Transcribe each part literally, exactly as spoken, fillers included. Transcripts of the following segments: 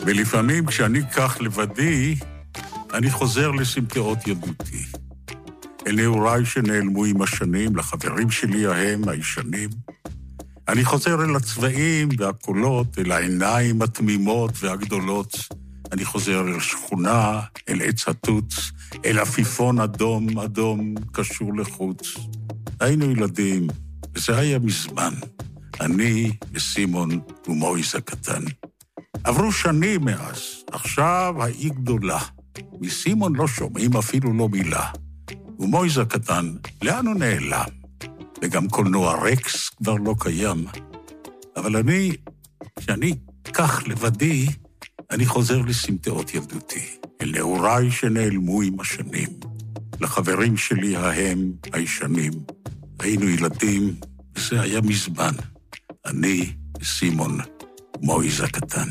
ולפעמים כשאני כך לבדי, אני חוזר לסמטאות ילדותי. אל נעוריי שנעלמו עם השנים, לחברים שלי ההם, הישנים. אני חוזר אל הצבעים והקולות, אל העיניים התמימות והגדולות. אני חוזר אל שכונה, אל עץ התות, אל עפיפון אדום, אדום, קשור לחוץ. היינו ילדים, וזה היה מזמן. אני וסימון ומויס הקטן. עברו שנים מאז, עכשיו האי גדולה. מסימון לא שומעים אפילו לא מילה. ומויס הקטן, לאן הוא נעלם? וגם קולנוע רקס כבר לא קיים. אבל אני, כשאני כך לבדי, אני חוזר לסמטאות ילדותי, אל נעוריי שנעלמו עם השנים, לחברים שלי ההם, הישנים. היינו ילדים, וזה היה מזמן. אני וסימון, מויז הקטן.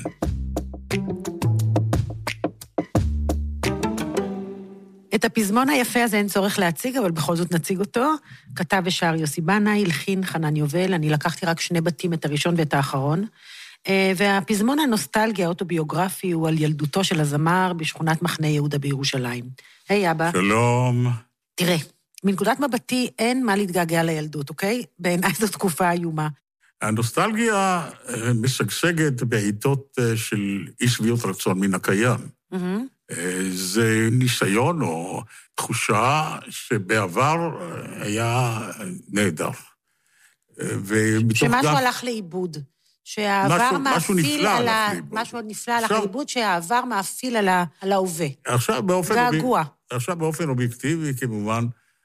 את הפזמון היפה הזה אין צורך להציג, אבל בכל זאת נציג אותו. כתב ושר יוסי בנאי, הלחין חנן יובל, אני לקחתי רק שני בתים, את הראשון ואת האחרון. והפזמון הנוסטלגי האוטוביוגרפי הוא על ילדותו של הזמר בשכונת מחנה יהודה בירושלים. היי אבא. שלום. תראה, מנקודת מבטי אין מה להתגעגע לילדות, אוקיי? בעיניי זו תקופה איומה. הנוסטלגיה משגשגת בעיתות של אי שביעות רצון מן הקיים. Mm-hmm. זה ניסיון או תחושה שבעבר היה נהדר. שמשהו דף... הלך לאיבוד. שהעבר מאפיל על ה... משהו נפלא הלך לאיבוד, שהעבר מאפיל על, ה... על ההווה. עכשיו באופן... געגוע. עכשיו באופן אובייקטיבי, כמובן,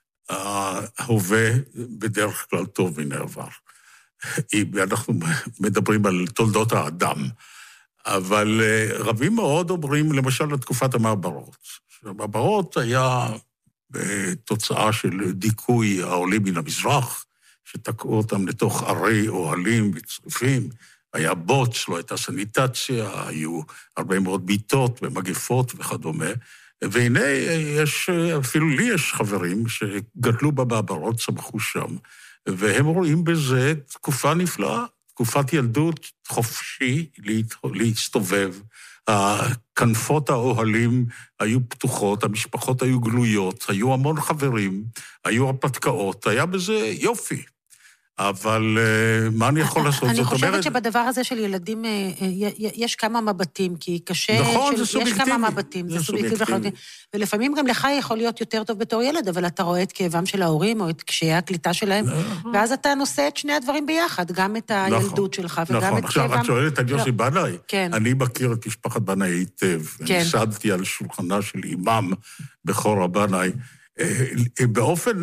ההווה בדרך כלל טוב מן העבר. אנחנו מדברים על תולדות האדם, אבל רבים מאוד אומרים, למשל, לתקופת המעברות. המעברות היה בתוצאה של דיכוי העולים מן המזרח, שתקעו אותם לתוך ערי אוהלים וצריפים, היה בוץ, לא הייתה סניטציה, היו הרבה מאוד ביטות ומגפות וכדומה, והנה יש, אפילו לי יש חברים שגדלו במעברות, צמחו שם, והם רואים בזה תקופה נפלאה, תקופת ילדות חופשי להסתובב, הכנפות האוהלים היו פתוחות, המשפחות היו גלויות, היו המון חברים, היו הפתקאות, היה בזה יופי. אבל מה אני יכול לעשות? אני חושבת שבדבר הזה של ילדים יש כמה מבטים, כי קשה... נכון, זה סובייקטיבי. יש כמה מבטים, זה סובייקטיבי. ולפעמים גם לך יכול להיות יותר טוב בתור ילד, אבל אתה רואה את כאבם של ההורים, או את קשיי הקליטה שלהם, ואז אתה נושא את שני הדברים ביחד, גם את הילדות שלך, וגם את כאבם... נכון, עכשיו את שואלת על יוסי בנאי. אני מכיר את משפחת בנאי היטב. אני סעדתי על שולחנה של אימם בחור הבנאי, באופן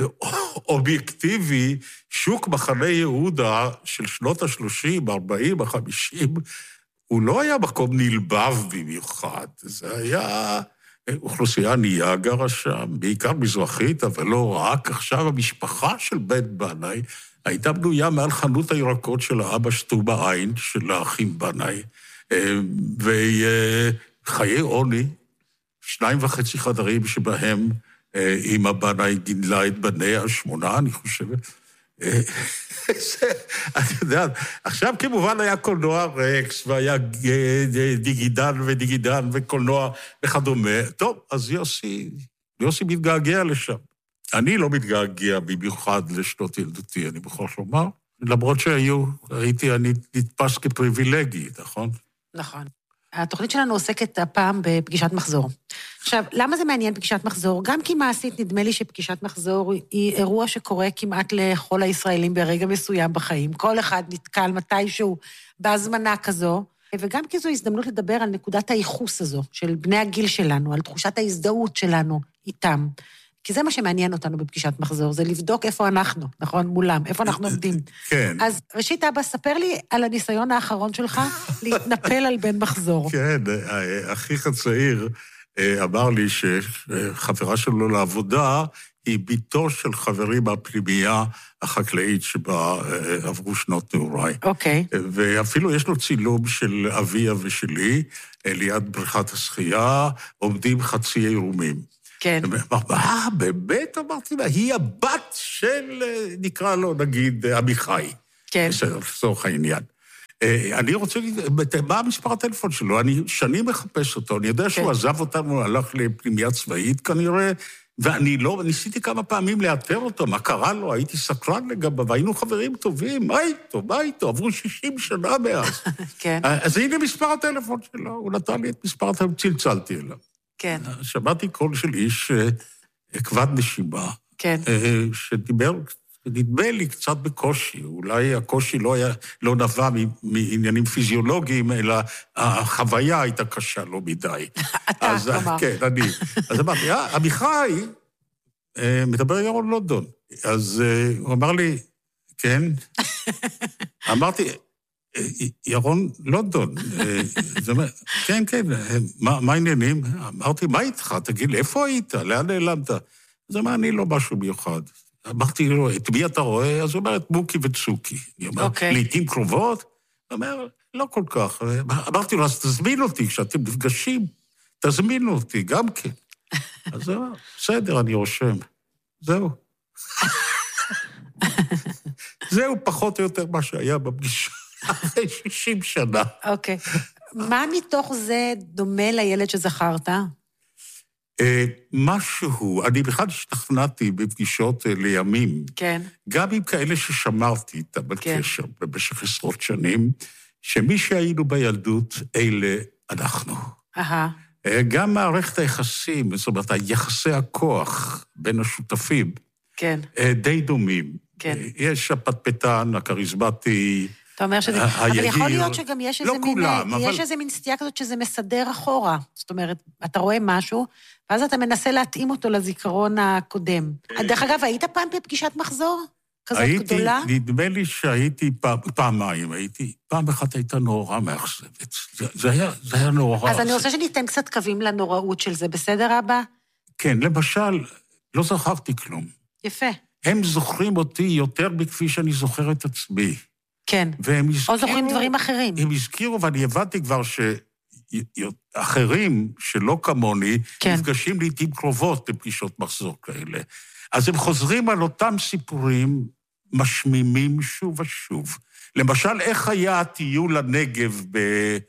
אובייקטיבי, שוק מחנה יהודה של שנות ה-שלושים, ארבעים, החמישים, הוא לא היה מקום נלבב במיוחד. זה היה אוכלוסייה ענייה גרה שם, בעיקר מזרחית, אבל לא רק. עכשיו המשפחה של בן בנאי הייתה בנויה מעל חנות הירקות של האבא שטובה עין, של האחים בנאי, וחיי עוני, שניים וחצי חדרים שבהם אמא בנאי גידלה את בניה, שמונה, אני חושבת. את יודעת, עכשיו כמובן היה קולנוע רקס, והיה דיגידן ודיגידן וקולנוע וכדומה. טוב, אז יוסי, יוסי מתגעגע לשם. אני לא מתגעגע במיוחד לשנות ילדותי, אני בכל לומר, למרות שהיו, הייתי, אני נתפס כפריבילגי, נכון? נכון. התוכנית שלנו עוסקת הפעם בפגישת מחזור. עכשיו, למה זה מעניין פגישת מחזור? גם כי מעשית נדמה לי שפגישת מחזור היא אירוע שקורה כמעט לכל הישראלים ברגע מסוים בחיים. כל אחד נתקל מתישהו בהזמנה כזו, וגם כי זו הזדמנות לדבר על נקודת הייחוס הזו של בני הגיל שלנו, על תחושת ההזדהות שלנו איתם. כי זה מה שמעניין אותנו בפגישת מחזור, זה לבדוק איפה אנחנו, נכון? מולם, איפה אנחנו עומדים. כן. אז ראשית, אבא, ספר לי על הניסיון האחרון שלך להתנפל על בן מחזור. כן, אחיך הצעיר אמר לי שחברה שלו לעבודה היא ביתו של חברים מהפנימייה החקלאית שבה עברו שנות נעוריי. אוקיי. ואפילו יש לו צילום של אביה ושלי, ליד בריכת השחייה, עומדים חצי עירומים. כן. מה, באמת אמרתי לה, היא הבת של, נקרא לו, נגיד, עמיחי. כן. לצורך העניין. אני רוצה, מה המספר הטלפון שלו? אני שנים מחפש אותו, אני יודע שהוא עזב אותנו, הלך לפנימיה צבאית כנראה, ואני לא, ניסיתי כמה פעמים לאתר אותו, מה קרה לו, הייתי סקרן לגביו, והיינו חברים טובים, מה איתו, מה איתו, עברו שישים שנה מאז. כן. אז הנה מספר הטלפון שלו, הוא נתן לי את מספר הטלפון, צלצלתי אליו. כן. שמעתי קול של איש כבד נשימה, כן. שדיבר, נדמה לי קצת בקושי, אולי הקושי לא, היה, לא נבע מעניינים פיזיולוגיים, אלא החוויה הייתה קשה לא מדי. אתה, אז, כלומר. כן, אני. אז אמרתי, אה, עמיחי, מדבר ירון לונדון. אז הוא אמר לי, כן? אמרתי, ירון לונדון. כן, כן, מה, מה העניינים? אמרתי, מה איתך? תגיד לי, איפה היית? לאן נעלמת? אז אמר, אני לא משהו מיוחד. אמרתי לו, את מי אתה רואה? אז הוא אומר, את מוקי וצוקי. אני אומר, לעתים קרובות? הוא אומר, לא כל כך. אמרתי לו, אז תזמין אותי, כשאתם נפגשים, תזמינו אותי, גם כן. אז זהו, בסדר, אני רושם. זהו. זהו פחות או יותר מה שהיה בפגישה, אחרי שישים שנה. אוקיי. מה מתוך זה דומה לילד שזכרת? משהו, אני בכלל השתכנעתי בפגישות לימים, כן. גם עם כאלה ששמרתי איתה בקשר במשך עשרות שנים, שמי שהיינו בילדות, אלה אנחנו. אהה. גם מערכת היחסים, זאת אומרת, היחסי הכוח בין השותפים, כן. די דומים. כן. יש הפטפטן, הכריזמטי, אתה אומר שזה... היהיר, אבל יכול להיות שגם יש איזה לא מין... כולם, יש אבל... איזה מין סטייה כזאת שזה מסדר אחורה. זאת אומרת, אתה רואה משהו, ואז אתה מנסה להתאים אותו לזיכרון הקודם. דרך אגב, היית פעם בפגישת מחזור? כזאת הייתי, גדולה? נדמה לי שהייתי פעם, פעמיים, הייתי, פעם אחת הייתה נורא מאכזבת. זה, זה היה, זה היה נורא. אז אני רוצה שניתן קצת קווים לנוראות של זה, בסדר, אבא? כן, למשל, לא זכרתי כלום. יפה. הם זוכרים אותי יותר מכפי שאני זוכר את עצמי. כן. והם הזכירו... או זוכרים דברים אחרים. הם הזכירו, ואני הבנתי כבר שאחרים, שלא כמוני, כן. נפגשים לעתים קרובות בפגישות מחזור כאלה. אז הם חוזרים על אותם סיפורים משמימים שוב ושוב. למשל, איך היה הטיול לנגב ב...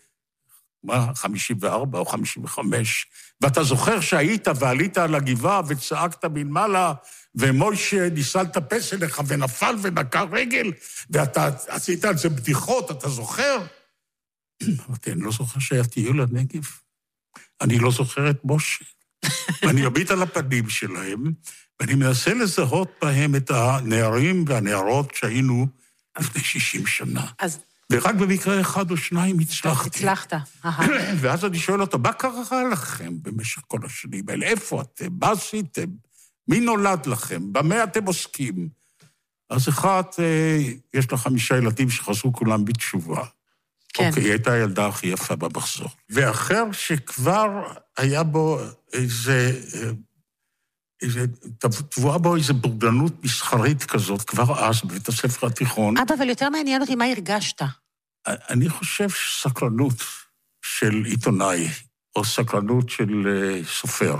מה, חמישים וארבע או חמישים וחמש, ואתה זוכר שהיית ועלית על הגבעה וצעקת מלמעלה, ומוישה ניסה לטפס אליך ונפל ונקע רגל, ואתה עשית על זה בדיחות, אתה זוכר? אמרתי, אני לא זוכר שהיה טיול לנגב. אני לא זוכר את משה. ואני אביט על הפנים שלהם, ואני מנסה לזהות בהם את הנערים והנערות שהיינו לפני שישים שנה. אז... ורק במקרה אחד או שניים הצלחתי. הצלחת. ואז אני שואל אותו, מה קרה לכם במשך כל השנים האלה? איפה אתם? מה עשיתם? מי נולד לכם? במה אתם עוסקים? אז אחד, יש לה חמישה ילדים שחזרו כולם בתשובה. כן. אוקיי, היא הייתה הילדה הכי יפה במחזור. ואחר שכבר היה בו איזה... איזה, תבואה בו איזו בורגנות מסחרית כזאת, כבר אז, בבית הספר התיכון. אבא, אבל יותר מעניין אותי, מה הרגשת? אני חושב סקרנות של עיתונאי, או סקרנות של סופר,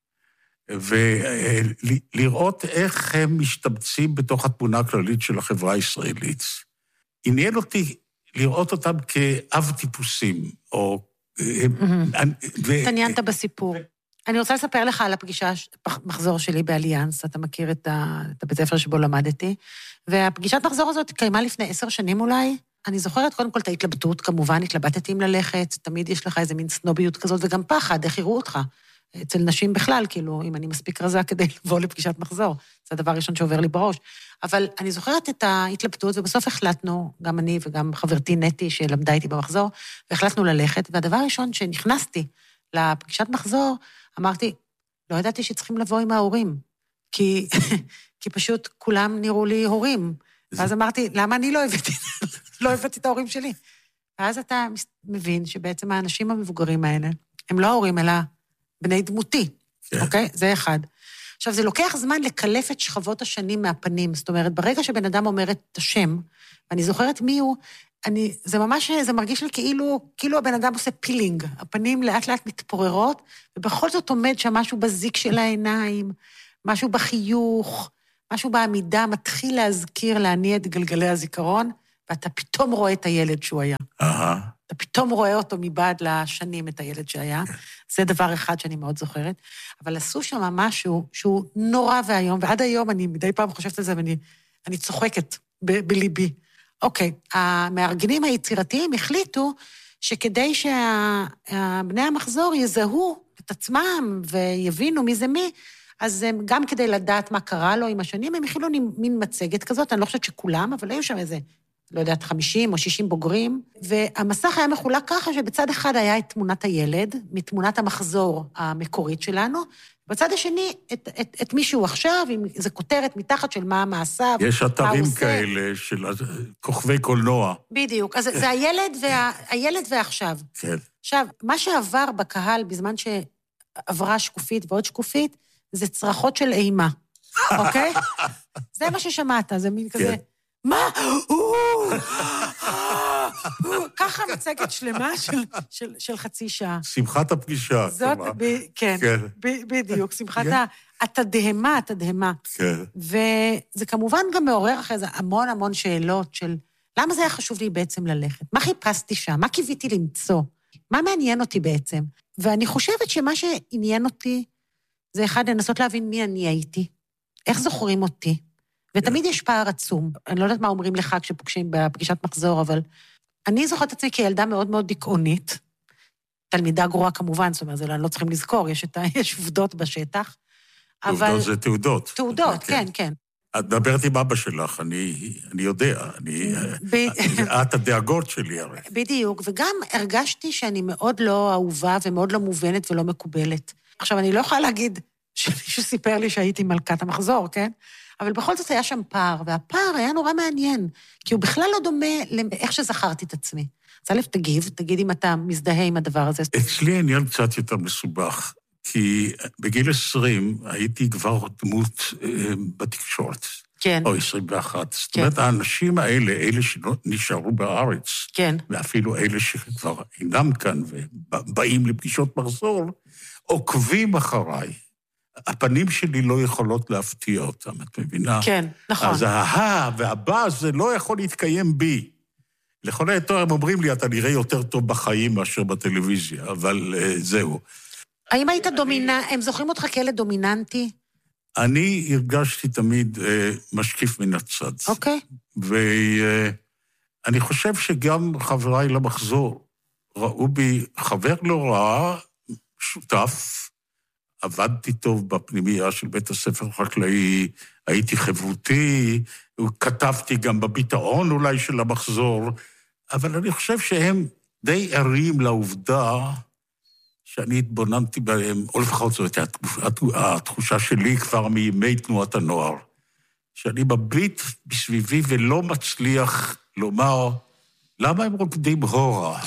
ולראות איך הם משתבצים בתוך התמונה הכללית של החברה הישראלית. עניין אותי לראות אותם כאב טיפוסים, או... התעניינת בסיפור. אני רוצה לספר לך על הפגישה, מחזור שלי באליאנס, אתה מכיר את, ה, את הבית ספר שבו למדתי, והפגישת מחזור הזאת קיימה לפני עשר שנים אולי. אני זוכרת קודם כל את ההתלבטות, כמובן, התלבטתי אם ללכת, תמיד יש לך איזה מין סנוביות כזאת, וגם פחד, איך יראו אותך. אצל נשים בכלל, כאילו, אם אני מספיק רזה כדי לבוא לפגישת מחזור, זה הדבר הראשון שעובר לי בראש. אבל אני זוכרת את ההתלבטות, ובסוף החלטנו, גם אני וגם חברתי נטי שלמדה איתי במחזור, והחלטנו ללכת, והדבר הראשון שנכנסתי לפגישת מחזור, אמרתי, לא ידעתי שצריכים לבוא עם ההורים, כי, כי פשוט כולם נראו לי הורים. ואז אמרתי, למה אני לא הבאתי, לא הבאתי את ההורים שלי? ואז אתה מבין שבעצם האנשים המבוגרים האלה, הם לא ההורים, אלא בני דמותי, אוקיי? זה אחד. עכשיו, זה לוקח זמן לקלף את שכבות השנים מהפנים, זאת אומרת, ברגע שבן אדם אומר את השם, ואני זוכרת מי הוא, אני, זה ממש, זה מרגיש לי כאילו, כאילו הבן אדם עושה פילינג, הפנים לאט לאט מתפוררות, ובכל זאת עומד שם משהו בזיק של העיניים, משהו בחיוך, משהו בעמידה, מתחיל להזכיר, להניע את גלגלי הזיכרון, ואתה פתאום רואה את הילד שהוא היה. אהה. אתה פתאום רואה אותו מבעד לשנים את הילד שהיה. זה דבר אחד שאני מאוד זוכרת. אבל עשו שם משהו שהוא נורא והיום, ועד היום אני מדי פעם חושבת על זה, ואני אני צוחקת ב- בליבי. אוקיי, המארגנים היצירתיים החליטו שכדי שבני המחזור יזהו את עצמם ויבינו מי זה מי, אז הם, גם כדי לדעת מה קרה לו עם השנים, הם הכילו מין מצגת כזאת, אני לא חושבת שכולם, אבל היו שם איזה, לא יודעת, חמישים או שישים בוגרים, והמסך היה מחולק ככה שבצד אחד היה את תמונת הילד, מתמונת המחזור המקורית שלנו, בצד השני, את, את, את מישהו עכשיו, עם איזו כותרת מתחת של מה המעשיו, יש אתרים כאלה של כוכבי קולנוע. בדיוק, אז זה הילד, וה, הילד ועכשיו. כן. עכשיו, מה שעבר בקהל בזמן שעברה שקופית ועוד שקופית, זה צרחות של אימה, אוקיי? זה מה ששמעת, זה מין כזה, מה? ככה מצגת שלמה של חצי שעה. שמחת הפגישה. זאת, כן, בדיוק, שמחת התדהמה, התדהמה. כן. וזה כמובן גם מעורר אחרי זה המון המון שאלות של, למה זה היה חשוב לי בעצם ללכת? מה חיפשתי שם? מה קיוויתי למצוא? מה מעניין אותי בעצם? ואני חושבת שמה שעניין אותי, זה אחד, לנסות להבין מי אני הייתי, איך זוכרים אותי, ותמיד יש פער עצום. אני לא יודעת מה אומרים לך כשפוגשים בפגישת מחזור, אבל אני זוכרת עצמי כילדה מאוד מאוד דיכאונית, תלמידה גרועה כמובן, זאת אומרת, אני לא צריכים לזכור, יש, את, יש עובדות בשטח, אבל... עובדות זה תעודות. תעודות, כן, כן. את מדברת עם אבא שלך, אני, אני יודע, אני, ב... את הדאגות שלי הרי. בדיוק, וגם הרגשתי שאני מאוד לא אהובה ומאוד לא מובנת ולא מקובלת. עכשיו, אני לא יכולה להגיד שמישהו סיפר לי שהייתי מלכת המחזור, כן? אבל בכל זאת היה שם פער, והפער היה נורא מעניין, כי הוא בכלל לא דומה לאיך שזכרתי את עצמי. אז א', תגיב, תגיד אם אתה מזדהה עם הדבר הזה. אצלי העניין קצת יותר מסובך, כי בגיל עשרים הייתי כבר דמות אה, בתקשורת. כן. או עשרים ואחת. כן. זאת אומרת, האנשים האלה, אלה שנשארו בארץ, כן. ואפילו אלה שכבר אינם כאן ובאים לפגישות מחזור, עוקבים אחריי. הפנים שלי לא יכולות להפתיע אותם, את מבינה? כן, נכון. אז ההה והבא זה לא יכול להתקיים בי. לכל היותר הם אומרים לי, אתה נראה יותר טוב בחיים מאשר בטלוויזיה, אבל uh, זהו. האם היית דומיננטי, הם זוכרים אותך כילד דומיננטי? אני הרגשתי תמיד uh, משקיף מן הצד. אוקיי. ואני uh, חושב שגם חבריי למחזור ראו בי חבר לא רע, שותף, עבדתי טוב בפנימייה של בית הספר החקלאי, הייתי חברותי, כתבתי גם בביטאון אולי של המחזור, אבל אני חושב שהם די ערים לעובדה שאני התבוננתי בהם, או לפחות זאת התחושה שלי כבר מימי תנועת הנוער, שאני מביט בסביבי ולא מצליח לומר, למה הם רוקדים הורה?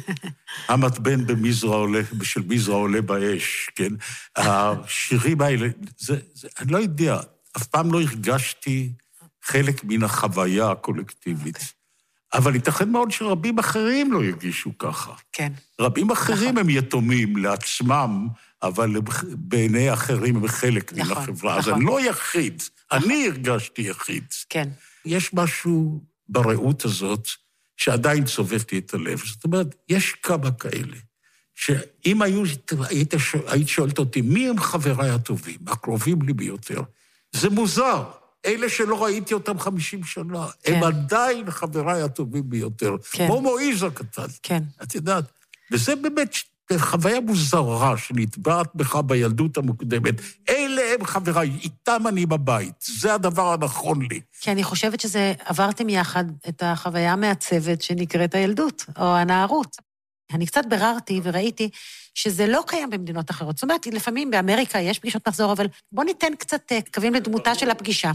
המתבן במזרע עולה, של מזרע עולה באש, כן? השירים האלה, זה, זה, אני לא יודע, אף פעם לא הרגשתי חלק מן החוויה הקולקטיבית. אבל ייתכן מאוד שרבים אחרים לא ירגישו ככה. כן. רבים אחרים הם יתומים לעצמם, אבל בעיני אחרים הם חלק מן החברה. אז אני לא יחיד, אני הרגשתי יחיד. כן. יש משהו בראות הזאת, שעדיין צובבתי את הלב. זאת אומרת, יש כמה כאלה, שאם היו, היית, היית שואלת אותי, מי הם חבריי הטובים, הקרובים לי ביותר? זה מוזר. אלה שלא ראיתי אותם חמישים שנה, כן. הם עדיין חבריי הטובים ביותר. כן. כמו מועיז הקטן. כן. את יודעת, וזה באמת חוויה מוזרה שנטבעת בך בילדות המוקדמת. אלה הם חבריי, איתם אני בבית. זה הדבר הנכון לי. כי אני חושבת שזה, עברתם יחד את החוויה המעצבת שנקראת הילדות, או הנערות. אני קצת בררתי וראיתי שזה לא קיים במדינות אחרות. זאת אומרת, לפעמים באמריקה יש פגישות מחזור, אבל בוא ניתן קצת קווים לדמותה של הפגישה.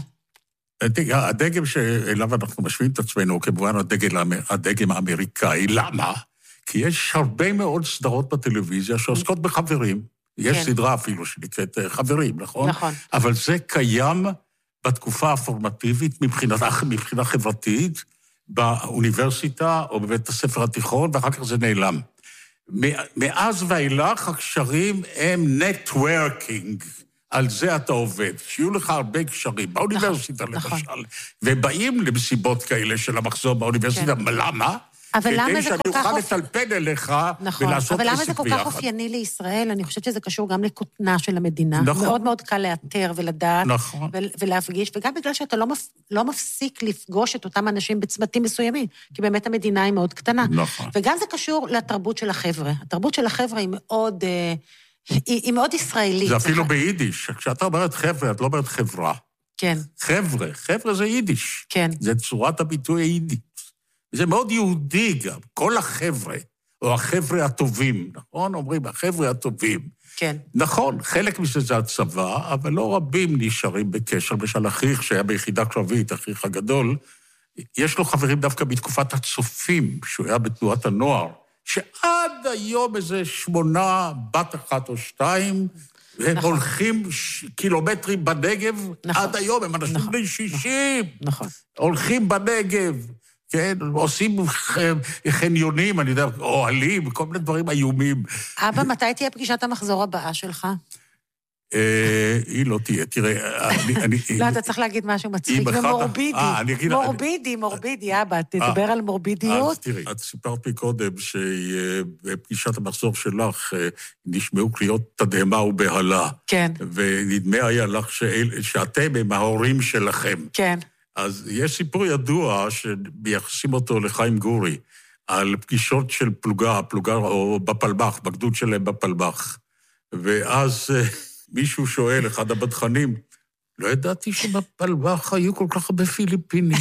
הדגם שאליו אנחנו משווים את עצמנו, הוא כמובן הדגל, הדגם האמריקאי. למה? כי יש הרבה מאוד סדרות בטלוויזיה שעוסקות בחברים. יש כן. סדרה אפילו שנקראת חברים, נכון? נכון. אבל זה קיים בתקופה הפורמטיבית מבחינה, מבחינה חברתית, באוניברסיטה או בבית הספר התיכון, ואחר כך זה נעלם. מאז ואילך הקשרים הם נטוורקינג. על זה אתה עובד. שיהיו לך הרבה קשרים, באוניברסיטה למשל, ובאים למסיבות כאלה של המחזור באוניברסיטה, למה? כדי שאני אוכל לטלפן אליך ולעשות אבל למה עסק זה כל ביחד. כך אופייני לישראל? אני חושבת שזה קשור גם לכותנה של המדינה. מאוד מאוד קל לאתר ולדעת ולהפגיש, וגם בגלל שאתה לא מפסיק לפגוש את אותם אנשים בצמתים מסוימים, כי באמת המדינה היא מאוד קטנה. וגם זה קשור לתרבות של החבר'ה. התרבות של החבר'ה היא מאוד, היא מאוד ישראלית. זה אפילו ביידיש. כשאתה אומרת חבר'ה, את לא אומרת חברה. כן. חבר'ה, חבר'ה זה יידיש. כן. זה צורת הביטוי היידי. זה מאוד יהודי גם, כל החבר'ה, או החבר'ה הטובים, נכון? אומרים, החבר'ה הטובים. כן. נכון, חלק מזה זה הצבא, אבל לא רבים נשארים בקשר. למשל, אחיך שהיה ביחידה קרבית, אחיך הגדול, יש לו חברים דווקא בתקופת הצופים, שהוא היה בתנועת הנוער, שעד היום איזה שמונה, בת אחת או שתיים, הם נכון. הולכים קילומטרים בנגב, נכון. עד היום הם אנשים נכון. בני שישים, נכון. הולכים בנגב, כן, עושים חניונים, אני יודע, אוהלים, כל מיני דברים איומים. אבא, מתי תהיה פגישת המחזור הבאה שלך? היא לא תהיה, תראה, אני... לא, אתה צריך להגיד משהו מצחיק, ומורבידי. מורבידי, מורבידי, אבא, תדבר על מורבידיות. אז תראי, את סיפרת לי קודם שבפגישת המחזור שלך נשמעו קריאות תדהמה ובהלה. כן. ונדמה היה לך שאתם הם ההורים שלכם. כן. אז יש סיפור ידוע שמייחסים אותו לחיים גורי, על פגישות של פלוגה, פלוגה או בפלבח, בגדוד שלהם בפלבח. ואז מישהו שואל, אחד הבדחנים, לא ידעתי שבפלבח היו כל כך הרבה פיליפינים.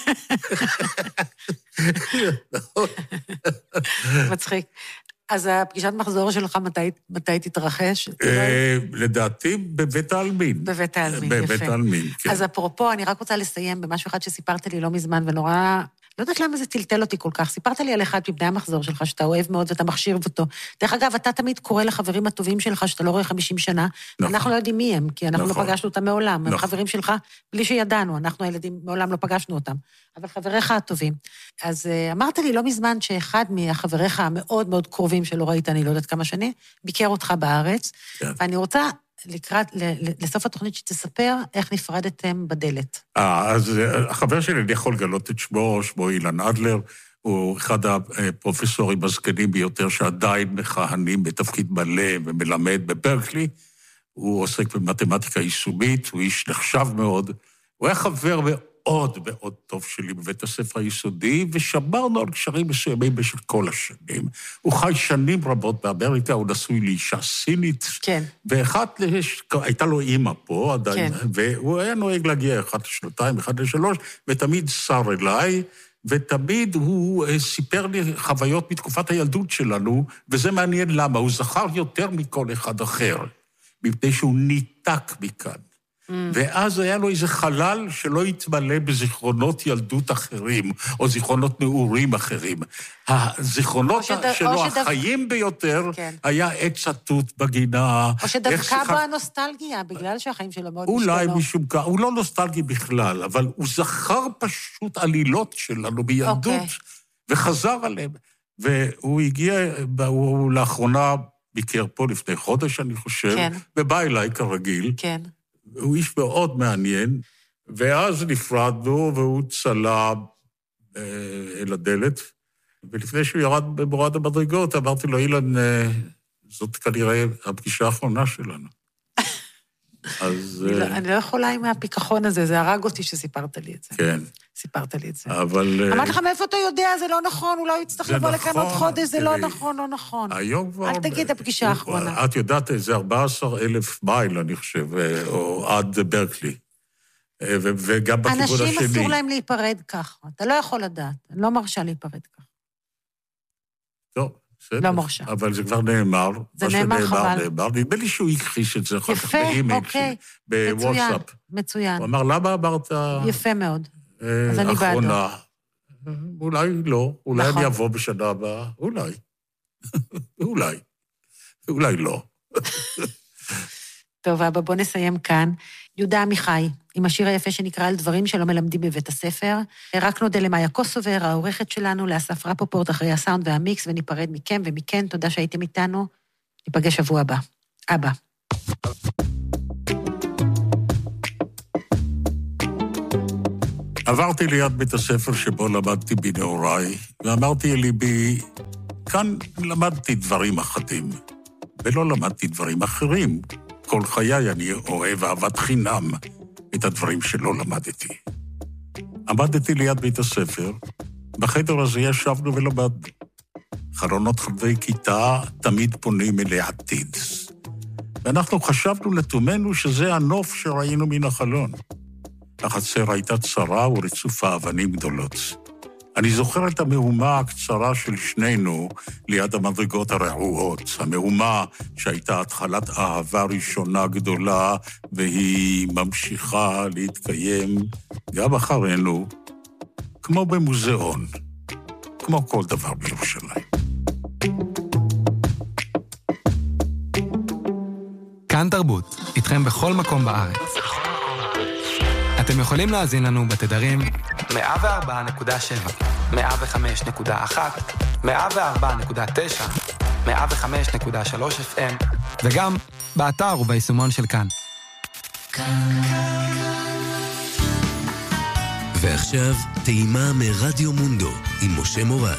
מצחיק. אז הפגישת מחזור שלך, מתי תתרחש? לדעתי, בבית העלמין. בבית העלמין, יפה. בבית העלמין, כן. אז אפרופו, אני רק רוצה לסיים במשהו אחד שסיפרת לי לא מזמן, ונורא... לא יודעת למה זה טלטל אותי כל כך. סיפרת לי על אחד מבני המחזור שלך, שאתה אוהב מאוד ואתה מכשיר אותו. דרך אגב, אתה תמיד קורא לחברים הטובים שלך, שאתה לא רואה חמישים שנה, אנחנו לא יודעים מי הם, כי אנחנו לא פגשנו אותם מעולם. הם חברים שלך בלי שידענו, אנחנו הילדים מעולם לא פגשנו אותם. אבל חבריך הטובים. אז אמרת לי לא מזמן שאחד מהחבריך המאוד מאוד קרובים שלא ראית, אני לא יודעת כמה שנים, ביקר אותך בארץ, ואני רוצה לקראת, לסוף התוכנית שתספר איך נפרדתם בדלת. אה, אז החבר שלי, אני יכול לגלות את שמו, שמו אילן אדלר, הוא אחד הפרופסורים הזקנים ביותר שעדיין מכהנים בתפקיד מלא ומלמד בברקלי, הוא עוסק במתמטיקה יישומית, הוא איש נחשב מאוד, הוא היה חבר מאוד מאוד טוב שלי בבית הספר היסודי, ושמרנו על קשרים מסוימים בשביל כל השנים. הוא חי שנים רבות באמריקה, הוא נשוי לאישה סינית, כן. ואחת, הייתה לו אימא פה עדיין, כן. והוא היה נוהג להגיע אחת לשנתיים, אחת לשלוש, ותמיד שר אליי, ותמיד הוא סיפר לי חוויות מתקופת הילדות שלנו, וזה מעניין למה, הוא זכר יותר מכל אחד אחר, מפני שהוא ניתק מכאן. Mm. ואז היה לו איזה חלל שלא יתמלא בזיכרונות ילדות אחרים, או זיכרונות נעורים אחרים. הזיכרונות שד... שלו, החיים שדו... ביותר, כן. היה עץ התות בגינה. או שדווקא שח... בו הנוסטלגיה, בגלל שהחיים שלו מאוד משתנו. אולי משום כך, הוא לא נוסטלגי בכלל, אבל הוא זכר פשוט עלילות שלנו בילדות, okay. וחזר עליהם. והוא הגיע, הוא לאחרונה ביקר פה לפני חודש, אני חושב, כן. ובא אליי כרגיל. כן. הוא איש מאוד מעניין, ואז נפרדנו, והוא צלה אה, אל הדלת, ולפני שהוא ירד במורד המדרגות, אמרתי לו, אילן, אה, זאת כנראה הפגישה האחרונה שלנו. אז... אני, אה, לא, אני לא יכולה עם הפיקחון הזה, זה הרג אותי שסיפרת לי את זה. כן. סיפרת לי את זה. אבל... אמרת לך, מאיפה אתה יודע, זה לא נכון, אולי הוא יצטרך לבוא לכאן עוד חודש, זה לא נכון, לא נכון. היום כבר... אל תגיד הפגישה האחרונה. את יודעת, זה ארבעה עשר אלף מייל, אני חושב, או עד ברקלי. וגם בכיוון השני. אנשים אסור להם להיפרד ככה. אתה לא יכול לדעת. אני לא מרשה להיפרד ככה. טוב, בסדר. לא מרשה. אבל זה כבר נאמר. זה נאמר חבל. נדמה לי שהוא הכחיש את זה אחר כך באימייל. יפה, אוקיי. בוואטסאפ. מצוין. הוא אמר, למה אמרת... יפה מאוד. אז אני בעדו. אולי לא, אולי אני אבוא בשנה הבאה, אולי. אולי. אולי לא. טוב, אבא, בוא נסיים כאן. יהודה עמיחי, עם השיר היפה שנקרא על דברים שלא מלמדים בבית הספר. רק נודה למאיה קוסובר, העורכת שלנו, לאסף רפופורט אחרי הסאונד והמיקס, וניפרד מכם ומכן. תודה שהייתם איתנו. ניפגש שבוע הבא. אבא. עברתי ליד בית הספר שבו למדתי בנעוריי, ואמרתי אל ליבי, כאן למדתי דברים אחדים, ולא למדתי דברים אחרים. כל חיי אני אוהב אהבת חינם את הדברים שלא למדתי. עמדתי ליד בית הספר, בחדר הזה ישבנו ולמדנו. חלונות חברי כיתה תמיד פונים אל העתיד. ואנחנו חשבנו לתומנו שזה הנוף שראינו מן החלון. החצר הייתה צרה ורצופה אבנים גדולות. אני זוכר את המהומה הקצרה של שנינו ליד המדרגות הרעועות, המהומה שהייתה התחלת אהבה ראשונה גדולה, והיא ממשיכה להתקיים גם אחרינו, כמו במוזיאון, כמו כל דבר בירושלים. כאן תרבות, איתכם בכל מקום בארץ. אתם יכולים להאזין לנו בתדרים מאה וארבע נקודה שבע, מאה וחמש נקודה אחת, מאה וארבע נקודה תשע, מאה וחמש נקודה שלוש אף אם, וגם באתר וביישומון של כאן. ועכשיו, טעימה מרדיו מונדו עם משה מורד.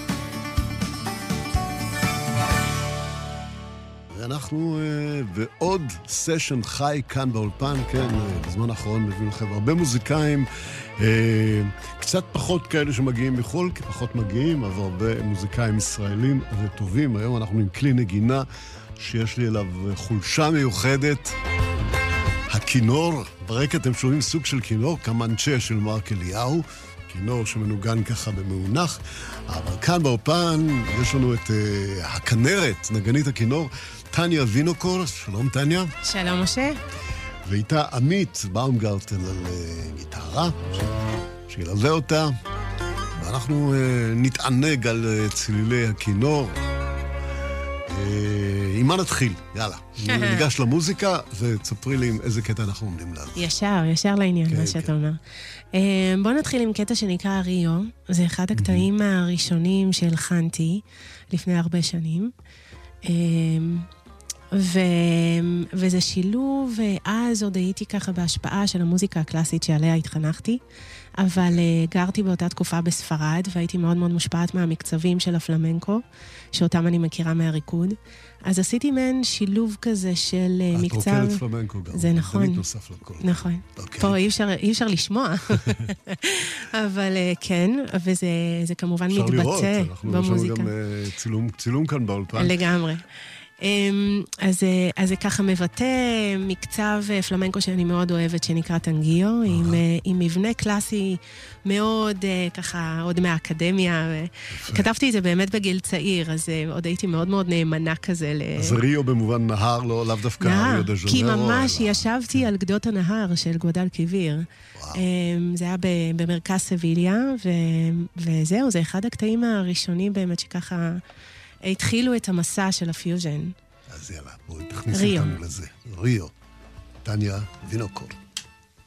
אנחנו uh, בעוד סשן חי כאן באולפן, כן, uh, בזמן האחרון מביאים לכם הרבה מוזיקאים, uh, קצת פחות כאלה שמגיעים מחול, כי פחות מגיעים, אבל הרבה מוזיקאים ישראלים וטובים. היום אנחנו עם כלי נגינה שיש לי אליו חולשה מיוחדת, הכינור. ברקע אתם שומעים סוג של כינור, קמנצ'ה של מרק אליהו, כינור שמנוגן ככה במאונח, אבל כאן באולפן יש לנו את uh, הכנרת, נגנית הכינור, טניה וינוקור. שלום טניה. שלום משה. ואיתה עמית באומגרטן על uh, גיטרה, שילווה אותה, ואנחנו uh, נתענג על uh, צלילי הכינור. Uh, עם מה נתחיל? יאללה. ניגש למוזיקה, ותספרי לי עם איזה קטע אנחנו עומדים לעלות. ישר, ישר לעניין, כן, מה שאתה כן. אומר. Uh, בוא נתחיל עם קטע שנקרא ריו. זה אחד הקטעים mm-hmm. הראשונים שהלחנתי לפני הרבה שנים. Uh, ו... וזה שילוב, אז עוד הייתי ככה בהשפעה של המוזיקה הקלאסית שעליה התחנכתי, אבל uh, גרתי באותה תקופה בספרד, והייתי מאוד מאוד מושפעת מהמקצבים של הפלמנקו, שאותם אני מכירה מהריקוד. אז עשיתי מהן שילוב כזה של uh, מקצב... את רוקדת פלמנקו גם. זה נכון. דנית נוסף לכל. נכון. Okay. פה אי אפשר, אי אפשר לשמוע. אבל uh, כן, וזה זה כמובן מתבטא במוזיקה. אפשר לראות, אנחנו יש לנו גם uh, צילום, צילום כאן באולפן. לגמרי. אז, אז זה ככה מבטא מקצב פלמנקו שאני מאוד אוהבת, שנקרא טנגיו, עם, עם מבנה קלאסי מאוד ככה, עוד מהאקדמיה. כתבתי את זה באמת בגיל צעיר, אז עוד הייתי מאוד מאוד נאמנה כזה. אז ריו במובן נהר, לא, לאו דווקא ריו דה ז'נרו. כי ממש ישבתי על גדות הנהר של גואדל קיביר. זה היה במרכז סביליה, וזהו, זה אחד הקטעים הראשונים באמת שככה... התחילו את המסע של הפיוז'ן. אז יאללה, בואי תכניסי אותנו לזה. ריו, טניה וינוקור.